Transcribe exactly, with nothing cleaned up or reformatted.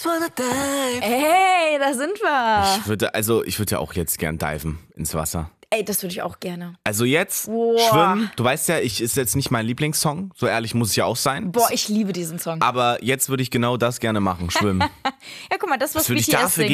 Hey, da sind wir. Ich würde, also ich würde ja auch jetzt gern diven ins Wasser. Ey, das würde ich auch gerne. Also jetzt Boah. schwimmen. Du weißt ja, ich ist jetzt nicht mein Lieblingssong. So ehrlich muss ich ja auch sein. Boah, ich liebe diesen Song. Aber jetzt würde ich genau das gerne machen, schwimmen. Ja, guck mal, das, was Was würde ich B T S dafür singt.